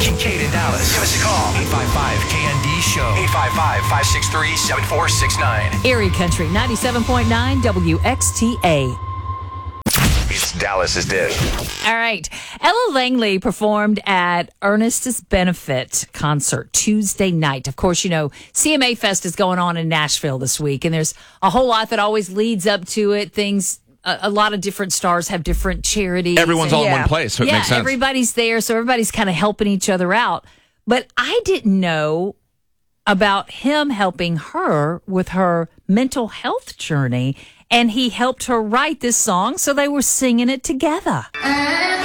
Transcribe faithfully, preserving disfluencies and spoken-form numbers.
Kincaid in Dallas. Give us a call. eight five five K N D show. eight five five, five six three, seven four six nine. Erie Country, ninety-seven point nine W X T A. It's Dallas's dish. All right. Ella Langley performed at Ernest's benefit concert Tuesday night. Of course, you know, C M A Fest is going on in Nashville this week, and there's a whole lot that always leads up to it. Things, a, a lot of different stars have different charities. Everyone's and, all yeah. in one place, so it yeah, makes sense. Everybody's there, so everybody's kind of helping each other out. But I didn't know about him helping her with her mental health journey, and he helped her write this song, so they were singing it together.